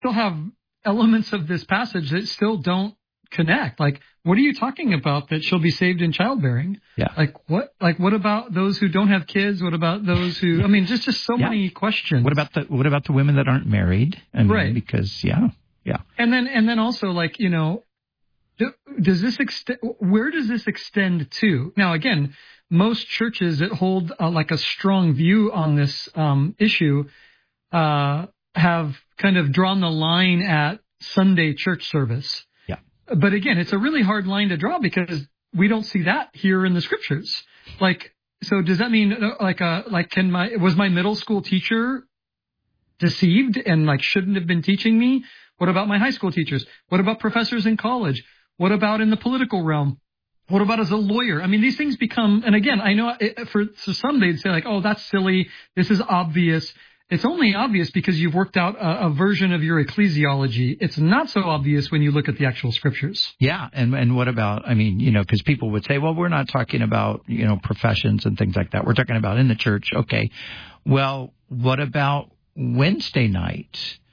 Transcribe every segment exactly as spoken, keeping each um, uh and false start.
still have elements of this passage that still don't connect. Like, what are you talking about that she'll be saved in childbearing? Yeah. Like, what, like, what about those who don't have kids? What about those who, I mean, just, just so yeah. many questions. What about the, what about the women that aren't married? I mean, right. Because, yeah, yeah. And then, and then also, like, you know, does this extend, where does this extend to? Now, again, most churches that hold uh, like a strong view on this um, issue uh, have kind of drawn the line at Sunday church service. Yeah. But again, it's a really hard line to draw because we don't see that here in the scriptures. Like, so does that mean like a, like can my, was my middle school teacher deceived and like shouldn't have been teaching me? What about my high school teachers? What about professors in college? What about in the political realm? What about as a lawyer? I mean, these things become, and again, I know it, for, for some they'd say like, oh, that's silly. This is obvious. It's only obvious because you've worked out a, a version of your ecclesiology. It's not so obvious when you look at the actual scriptures. Yeah. And, and what about, I mean, you know, because people would say, well, we're not talking about, you know, professions and things like that. We're talking about in the church. Okay. Well, what about Wednesday night?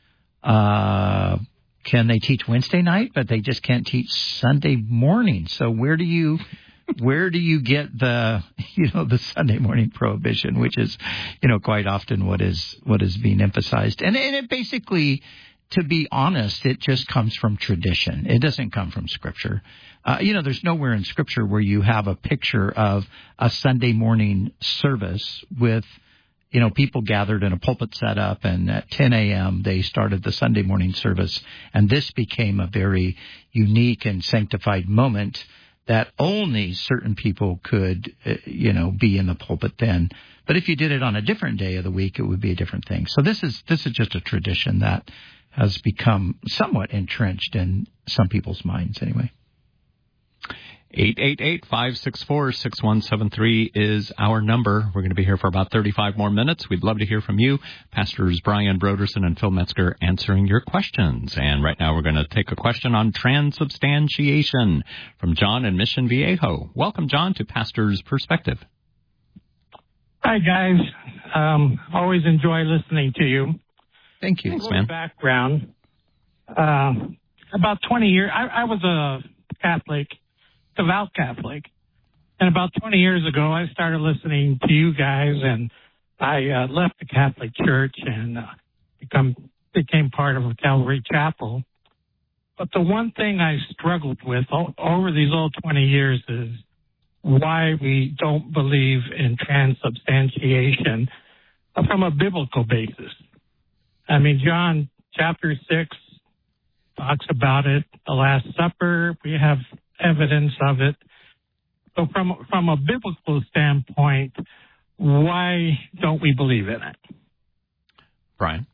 Uh, Can they teach Wednesday night, but they just can't teach Sunday morning? So where do you, where do you get the, you know, the Sunday morning prohibition, which is, you know, quite often what is what is being emphasized, and, and it basically, to be honest, it just comes from tradition. It doesn't come from Scripture. Uh, you know, there's nowhere in Scripture where you have a picture of a Sunday morning service with, you know, people gathered in a pulpit setup, and at ten a.m. they started the Sunday morning service, and this became a very unique and sanctified moment that only certain people could, uh, you know, be in the pulpit then. But if you did it on a different day of the week, it would be a different thing. So this is this is just a tradition that has become somewhat entrenched in some people's minds, anyway. eight eight eight, five six four, six one seven three is our number. We're going to be here for about thirty-five more minutes. We'd love to hear from you. Pastors Brian Brodersen and Phil Metzger answering your questions. And right now we're going to take a question on transubstantiation from John in Mission Viejo. Welcome, John, to Pastor's Perspective. Hi, guys. Um, always enjoy listening to you. Thank you. Thanks, man. Background. Uh, about twenty years, I, I was a Catholic, devout Catholic. And about twenty years ago, I started listening to you guys, and I uh, left the Catholic Church and uh, become became part of a Calvary Chapel. But the one thing I struggled with o- over these old twenty years is why we don't believe in transubstantiation from a biblical basis. I mean, John chapter six talks about it. The Last Supper, we have evidence of it. So from from a biblical standpoint, why don't we believe in it? Brian?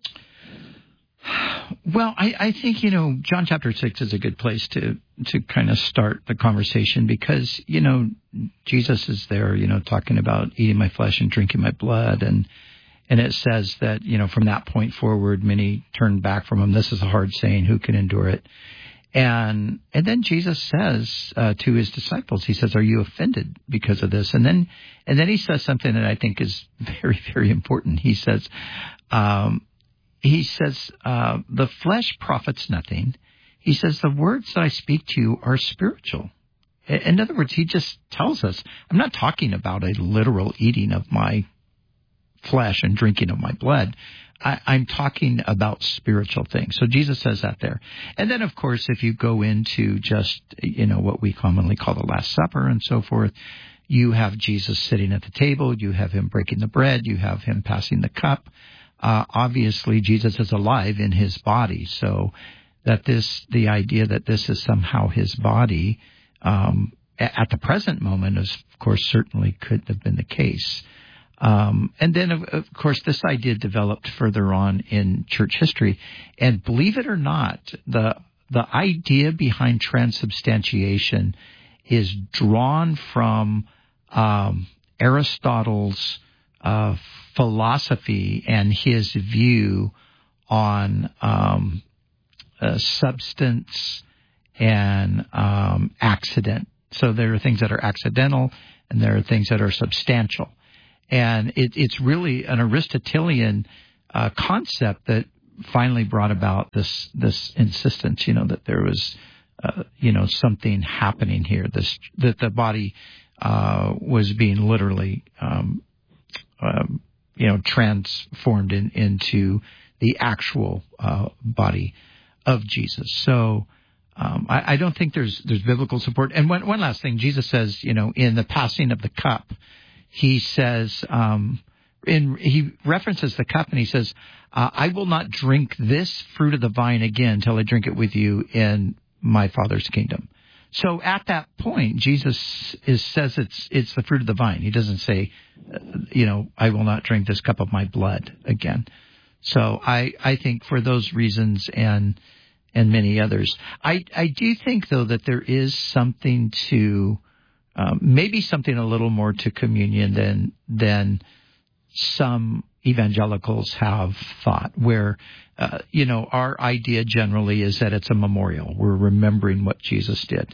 Well, I, I think, you know, John chapter six is a good place to, to kind of start the conversation because, you know, Jesus is there, you know, talking about eating my flesh and drinking my blood. And, and it says that, you know, from that point forward, many turned back from him. This is a hard saying. Who can endure it? And and then Jesus says uh, to his disciples, he says, "Are you offended because of this?" And then and then he says something that I think is very, very important. He says, um, he says, uh, "The flesh profits nothing." He says, "The words that I speak to you are spiritual." In other words, he just tells us, I'm not talking about a literal eating of my flesh and drinking of my blood. I, I'm talking about spiritual things. So Jesus says that there. And then, of course, if you go into just, you know, what we commonly call the Last Supper and so forth, you have Jesus sitting at the table. You have him breaking the bread. You have him passing the cup. Uh, obviously, Jesus is alive in his body. So that this, the idea that this is somehow his body, um, at the present moment, is, of course, certainly could have been the case. Um, and then, of, of course, this idea developed further on in church history. And believe it or not, the the idea behind transubstantiation is drawn from um, Aristotle's uh, philosophy and his view on um, uh, substance and um, accident. So there are things that are accidental and there are things that are substantial. And it, it's really an Aristotelian uh, concept that finally brought about this this insistence, you know, that there was, uh, you know, something happening here. This that the body uh, was being literally, um, um, you know, transformed in, into the actual uh, body of Jesus. So um, I, I don't think there's there's biblical support. And one one last thing, Jesus says, you know, in the passing of the cup, he says, um, in he references the cup and he says, uh, I will not drink this fruit of the vine again till I drink it with you in my Father's kingdom. So at that point, Jesus is says it's it's the fruit of the vine. He doesn't say, uh, you know, I will not drink this cup of my blood again. So I, I think for those reasons and and many others, I I do think though that there is something to um, maybe something a little more to communion than than some evangelicals have thought, where, uh, you know, our idea generally is that it's a memorial. We're remembering what Jesus did.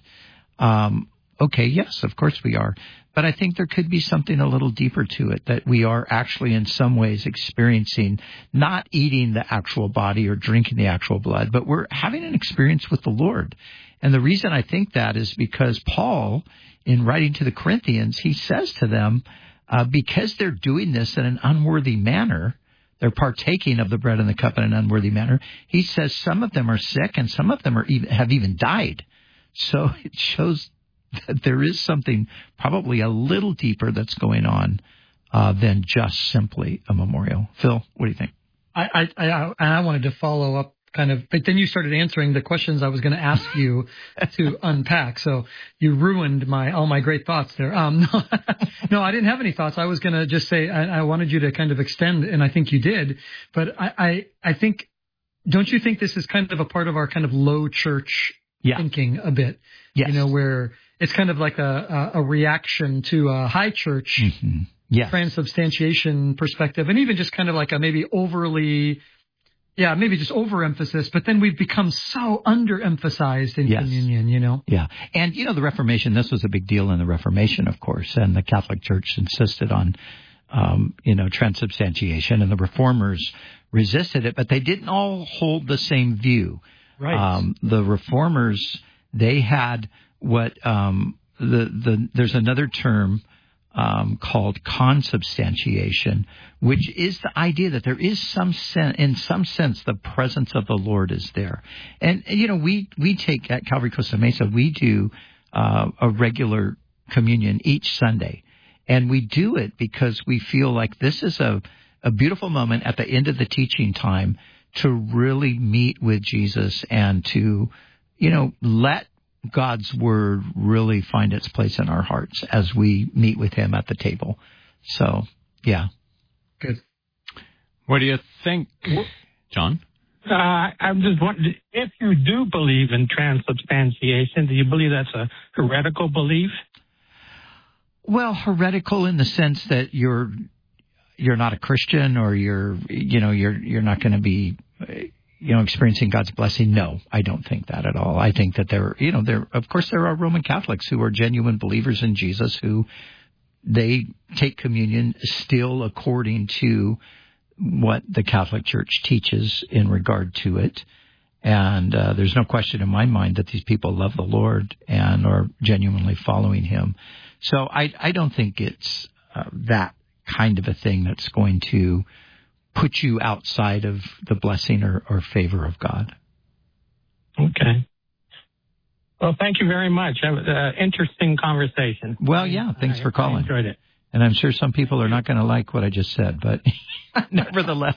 Um, okay, yes, of course we are. But I think there could be something a little deeper to it, that we are actually in some ways experiencing not eating the actual body or drinking the actual blood, but we're having an experience with the Lord. And the reason I think that is because Paul, in writing to the Corinthians, he says to them, Uh, because they're doing this in an unworthy manner, they're partaking of the bread and the cup in an unworthy manner. He says some of them are sick and some of them are even, have even died. So it shows that there is something probably a little deeper that's going on uh, than just simply a memorial. Phil, what do you think? I, I, I, I wanted to follow up kind of, but then you started answering the questions I was going to ask you to unpack. So you ruined my all my great thoughts there. Um, no, no, I didn't have any thoughts. I was going to just say I, I wanted you to kind of extend, and I think you did. But I, I, I think, don't you think this is kind of a part of our kind of low church yeah. thinking a bit? Yes. You know, where it's kind of like a, a, a reaction to a high church mm-hmm. yes. transubstantiation perspective, and even just kind of like a maybe overly. Yeah, maybe just overemphasis, but then we've become so underemphasized in yes. communion, you know? Yeah. And, you know, the Reformation, this was a big deal in the Reformation, of course, and the Catholic Church insisted on, um, you know, transubstantiation, and the Reformers resisted it, but they didn't all hold the same view. Right. Um, the Reformers, they had what, um, the, the, there's another term, Um, called consubstantiation, which is the idea that there is some sen- in some sense, the presence of the Lord is there. And, you know, we, we take at Calvary Costa Mesa, we do uh, a regular communion each Sunday. And we do it because we feel like this is a, a beautiful moment at the end of the teaching time to really meet with Jesus and to, you know, let God's word really find its place in our hearts as we meet with him at the table. So, yeah. Good. What do you think, John? Uh, I'm just wondering, if you do believe in transubstantiation, do you believe that's a heretical belief? Well, heretical in the sense that you're you're not a Christian, or you're you know you're you're not going to be you know, experiencing God's blessing. No, I don't think that at all. I think that there, you know, there, of course, there are Roman Catholics who are genuine believers in Jesus, who they take communion still according to what the Catholic Church teaches in regard to it. And uh, there's no question in my mind that these people love the Lord and are genuinely following him. So I, I don't think it's uh, that kind of a thing that's going to put you outside of the blessing or, or favor of God. Okay. Well, thank you very much. Uh, interesting conversation. Well, yeah, thanks I, for calling. I enjoyed it. And I'm sure some people are not going to like what I just said, but nevertheless.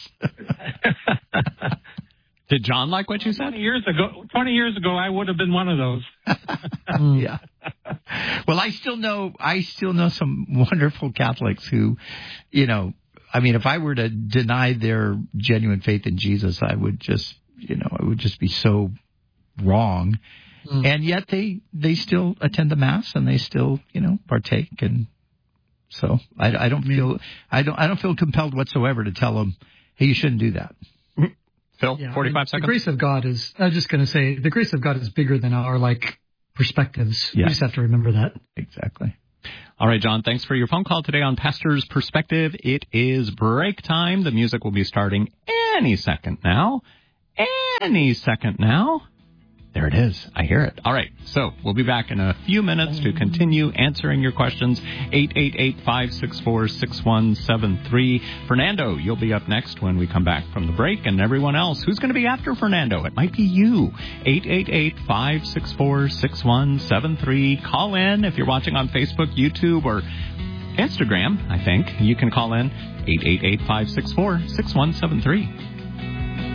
Did John like what you said? twenty years ago, twenty years ago, I would have been one of those. Yeah. Well, I still know, I still know some wonderful Catholics who, you know, I mean, if I were to deny their genuine faith in Jesus, I would just, you know, it would just be so wrong. Mm. And yet they, they still attend the Mass and they still, you know, partake. And so I, I don't feel, I don't, I don't feel compelled whatsoever to tell them, hey, you shouldn't do that. Phil, yeah, forty-five seconds. The grace of God is, I was just going to say, the grace of God is bigger than our, like, perspectives. Yeah. We just have to remember that. Exactly. All right, John, thanks for your phone call today on Pastor's Perspective. It is break time. The music will be starting any second now. Any second now. There it is. I hear it. All right. So we'll be back in a few minutes to continue answering your questions. eight eight eight, five six four, six one seven three. Fernando, you'll be up next when we come back from the break. And everyone else, who's going to be after Fernando? It might be you. eight eight eight, five six four, six one seven three. Call in if you're watching on Facebook, YouTube, or Instagram, I think. You can call in eight eight eight, five six four, six one seven three.